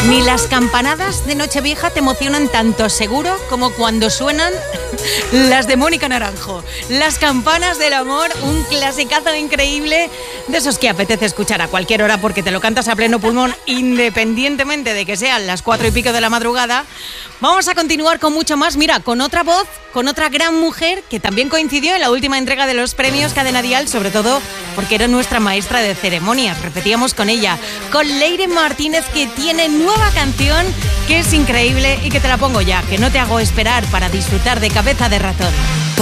Ni las campanadas de Nochevieja te emocionan tanto seguro como cuando suenan las de Mónica Naranjo. Las campanas del amor, un clasicazo increíble, de esos que apetece escuchar a cualquier hora porque te lo cantas a pleno pulmón independientemente de que sean las 4 y pico de la madrugada. Vamos a continuar con mucho más, mira, con otra voz, con otra gran mujer que también coincidió en la última entrega de los premios Cadena Dial, sobre todo porque era nuestra maestra de ceremonias. Repetíamos con ella, con Leire Martínez, que tiene nueva canción que es increíble y que te la pongo ya, que no te hago esperar, para disfrutar de Cabeza de Ratón.